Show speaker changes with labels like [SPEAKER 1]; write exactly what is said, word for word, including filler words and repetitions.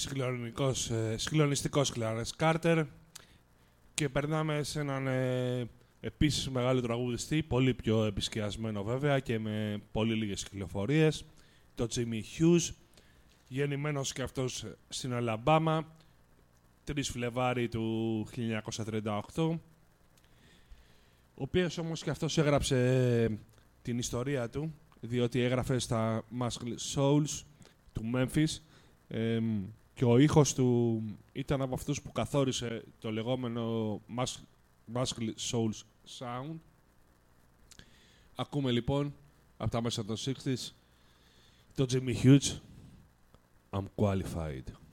[SPEAKER 1] συγκλονιστικός, ε, συγκλονιστικός Clarence Carter και περνάμε σε έναν ε, επίσης μεγάλο τραγουδιστή, πολύ πιο επισκιασμένο βέβαια και με πολύ λίγες κυκλοφορίες, το Jimmy Hughes, γεννημένος και αυτός στην Αλαμπάμα, τρεις Φλεβάρι του χίλια εννιακόσια τριάντα οκτώ, ο οποίος όμως και αυτός έγραψε την ιστορία του, διότι έγραφε στα Muscle Souls του Memphis ε, και ο ήχος του ήταν από αυτούς που καθόρισε το λεγόμενο Muscle Souls Sound. Ακούμε λοιπόν από τα μέσα των εξήντα το Jimmy Hughes, I'm Qualified.